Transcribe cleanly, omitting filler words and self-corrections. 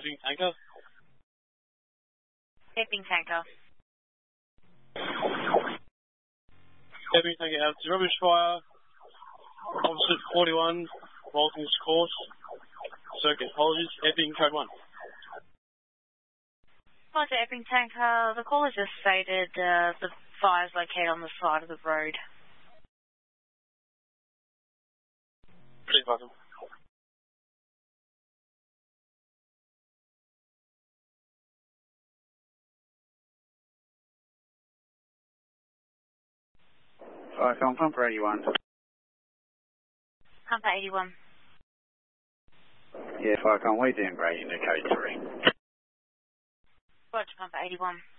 Ebbing Tanker. Ebbing Tanker. Ebbing Tanker out to rubbish fire. Opposite 41, Walton's course. Circuit, apologies. Ebbing code 1. Roger, Ebbing Tanker. The caller just stated the fire's located on the side of the road. Please welcome. Firecon, Pumper 81. Pumper 81. Yeah, Firecon, we're doing gradient to code 3. Roger, Pumper 81.